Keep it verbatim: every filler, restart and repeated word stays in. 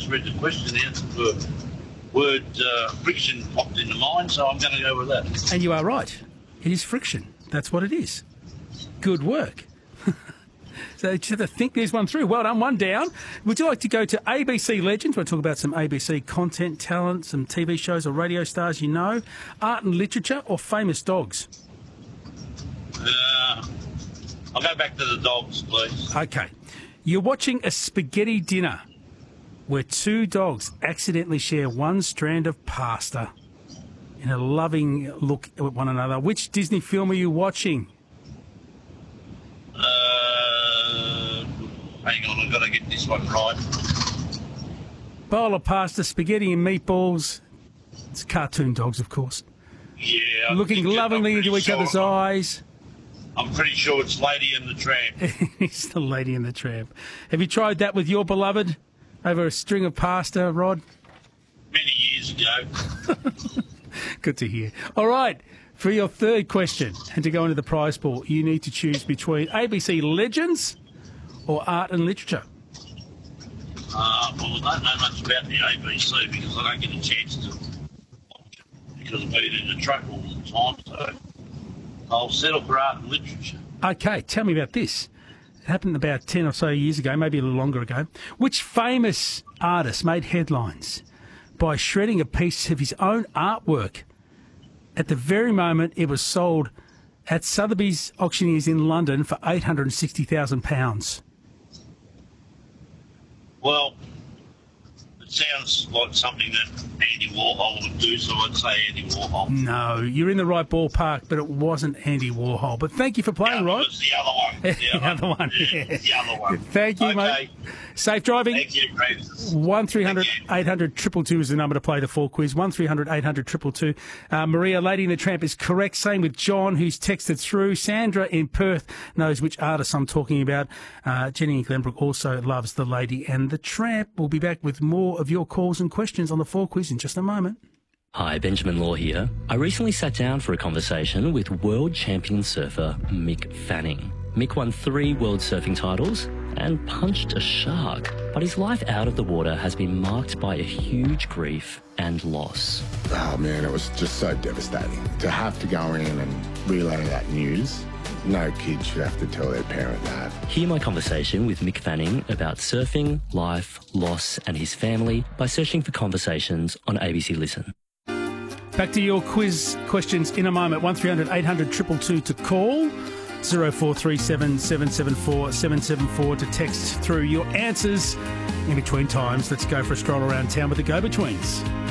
just read the question, the answer for word uh, friction popped into mind, so I'm going to go with that. And you are right. It is friction. That's what it is. Good work. So you just have to think this one through. Well done, one down. Would you like to go to A B C Legends? We'll talk about some A B C content, talent, some T V shows or radio stars you know, art and literature, or famous dogs? Uh, I'll go back to the dogs, please. Okay. You're watching a spaghetti dinner where two dogs accidentally share one strand of pasta in a loving look at one another. Which Disney film are you watching? Uh, hang on, I've got to get this one right. Bowl of pasta, spaghetti and meatballs. It's cartoon dogs, of course. Yeah. I Looking think lovingly I'm into pretty each sure other's I'm, eyes. I'm pretty sure it's Lady and the Tramp. It's the Lady and the Tramp. Have you tried that with your beloved over a string of pasta, Rod? Many years ago. Good to hear. All right. For your third question, and to go into the prize pool, you need to choose between A B C Legends or art and literature. Uh, well, I don't know much about the A B C because I don't get a chance to watch it because I've been in the truck all the time, so I'll settle for art and literature. Okay, tell me about this. It happened about ten or so years ago, maybe a little longer ago. Which famous artist made headlines by shredding a piece of his own artwork at the very moment it was sold at Sotheby's Auctioneers in London for eight hundred sixty thousand pounds? Well, it sounds like something that Andy Warhol would do, so I'd say Andy Warhol. No, you're in the right ballpark, but it wasn't Andy Warhol. But thank you for playing, Yeah, Rod. it was the other one. The The other, other one, Yeah, yeah. the other one. Thank you, okay. mate. Safe driving. Thank you, Francis. One three hundred Thank you. eight hundred two two two is the number to play the full quiz. One three hundred eight hundred two two two. Uh, Maria, Lady and the Tramp is correct. Same with John, who's texted through. Sandra in Perth knows which artist I'm talking about. Uh, Jenny in Glenbrook also loves the Lady and the Tramp. We'll be back with more of your calls and questions on the full quiz in just a moment. Hi, Benjamin Law here. I recently sat down for a conversation with world champion surfer Mick Fanning. Mick won three world surfing titles and punched a shark, but his life out of the water has been marked by a huge grief and loss. Oh man, it was just so devastating. To have to go in and relay that news, no kid should have to tell their parent that. Hear my conversation with Mick Fanning about surfing, life, loss and his family by searching for Conversations on A B C Listen. Back to your quiz questions in a moment. One three hundred eight hundred two two two to call. zero four three seven seven seven four seven seven four to text through your answers in between times. Let's go for a stroll around town with the Go-Betweens.